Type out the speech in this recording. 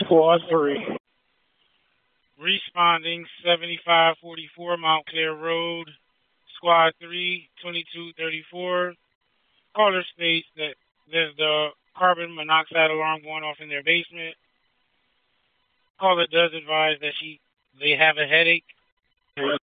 Squad 3. Responding 7544 Montclair Road, Squad 3, 2234. Caller states that there's the carbon monoxide alarm going off in their basement. Caller does advise that they have a headache.